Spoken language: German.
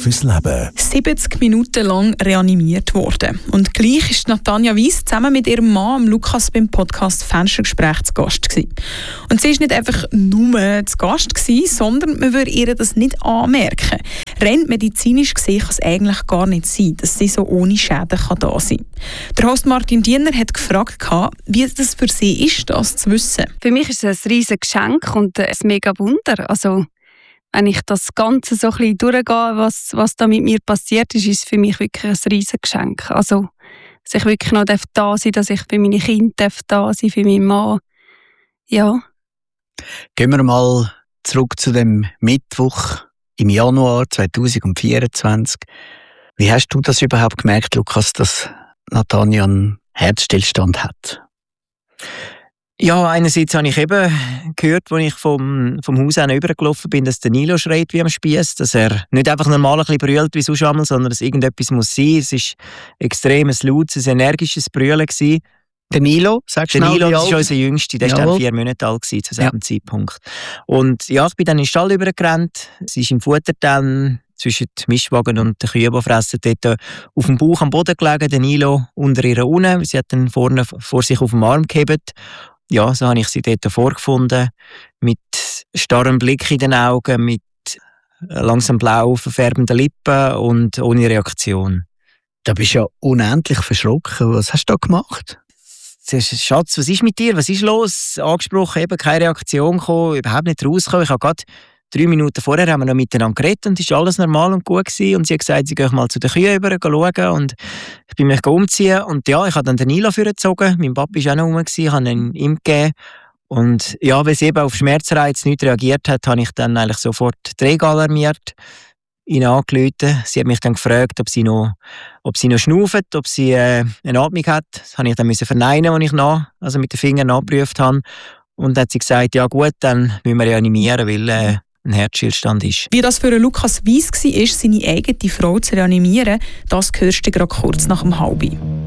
fürs Leben. 70 Minuten lang reanimiert worden. Und gleich ist Natanja Weiss zusammen mit ihrem Mann Lukas beim Podcast Fenstergespräch zu Gast gewesen. Und sie war nicht einfach nur zu Gast gewesen, sondern man würde ihr das nicht anmerken. Rein medizinisch gesehen kann es eigentlich gar nicht sein, dass sie so ohne Schäden da sein kann. Der Host Martin Diener hat gefragt, wie das für sie ist, das zu wissen. Für mich ist es ein riesiges Geschenk und ein mega Wunder. Also, wenn ich das Ganze so ein bisschen durchgehe, was da mit mir passiert ist, ist es für mich wirklich ein riesiges Geschenk. Also, dass ich wirklich noch da sein darf, dass ich für meine Kinder da sein darf, für meinen Mann. Ja. Gehen wir mal zurück zu dem Mittwoch im Januar 2024. Wie hast du das überhaupt gemerkt, Lukas, dass Natanja einen Herzstillstand hat? Ja, einerseits habe ich eben gehört, als ich vom Haus an rübergelaufen bin, dass der Nilo schreit wie am Spiess, dass er nicht einfach normal ein bisschen brüllt wie sonst einmal, sondern dass irgendetwas muss sein. Es war extrem ein lautes, ein energisches Brüllen gewesen. Der Nilo, sagst du? Der Nilo, das ist unser Jüngster, der war dann 4 Monate alt zu diesem Zeitpunkt. Und ja, ich bin dann in den Stall rübergerannt. Sie ist im Futter dann zwischen dem Mischwagen und den Kühen, die fressen, dort auf dem Bauch am Boden gelegen, der Nilo unter ihrer Unne. Sie hat dann vorne vor sich auf dem Arm gehebt. Ja, so habe ich sie dort vorgefunden, mit starrem Blick in den Augen, mit langsam blau verfärbenden Lippen und ohne Reaktion. Da bist du ja unendlich verschrocken. Was hast du da gemacht? Schatz, was ist mit dir? Was ist los? Angesprochen, eben keine Reaktion gekommen, überhaupt nicht rausgekommen. Ich habe gerade 3 Minuten vorher haben wir noch miteinander geredet und es war alles normal und gut gewesen. Und sie hat gesagt, sie gehe mal zu den Kühen rüber schauen und ich bin mich umziehen. Und ja, ich habe dann den Nilo vorgezogen. Mein Papa war auch noch rum, ich habe ihn ihm gegeben. Und ja, weil sie eben auf Schmerzreiz nicht reagiert hat, habe ich dann eigentlich sofort die Rega alarmiert, ihn angerufen. Sie hat mich dann gefragt, ob sie noch schnauft, ob sie eine Atmung hat. Das habe ich dann verneinen, als ich mit den Fingern nachgeprüft habe. Und dann hat sie gesagt, ja gut, dann müssen wir reanimieren, weil ein Herzstillstand ist. Wie das für Lukas Weiss war, seine eigene Frau zu reanimieren, das hörst du gerade kurz nach dem Halbi.